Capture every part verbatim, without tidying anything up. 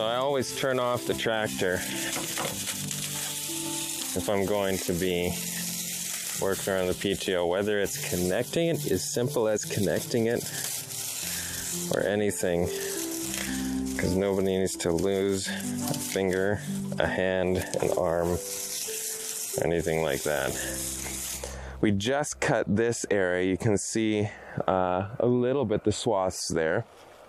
So I always turn off the tractor if I'm going to be working around the P T O, whether it's connecting it, as simple as connecting it, or anything, because nobody needs to lose a finger, a hand, an arm, anything like that. We just cut this area. You can see uh, a little bit the swaths there.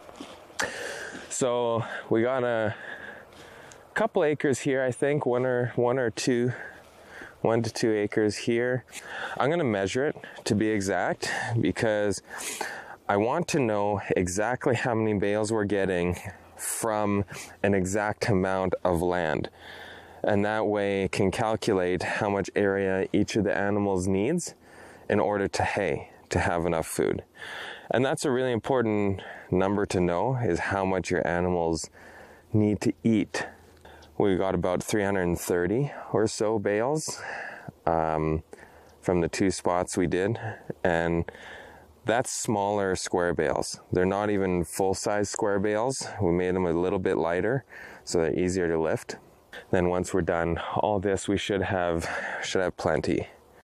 So we got a couple acres here, I think, one or one or two, one to two acres here. I'm gonna measure it to be exact because I want to know exactly how many bales we're getting from an exact amount of land. And that way can calculate how much area each of the animals needs in order to hay, to have enough food. And that's a really important number to know, is how much your animals need to eat. We got about three hundred thirty or so bales um, from the two spots we did. And that's smaller square bales. They're not even full-size square bales. We made them a little bit lighter so they're easier to lift. Then once we're done all this, we should have should have plenty.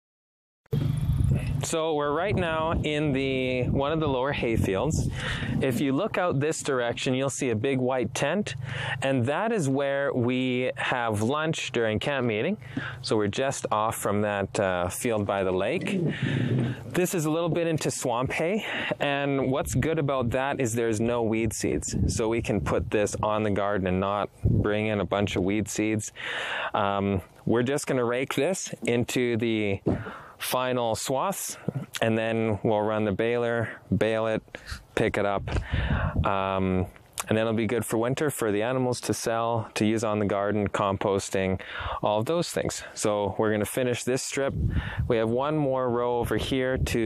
So we're right now in the one of the lower hay fields. If you look out this direction, you'll see a big white tent, and that is where we have lunch during camp meeting. So we're just off from that uh, field by the lake. This is a little bit into swamp hay, and what's good about that is there's no weed seeds. So we can put this on the garden and not bring in a bunch of weed seeds. Um, we're just gonna rake this into the final swaths, and then we'll run the baler, bale it, pick it up, um, and then it'll be good for winter for the animals to sell, to use on the garden, composting, all of those things. So we're going to finish this strip. We have one more row over here to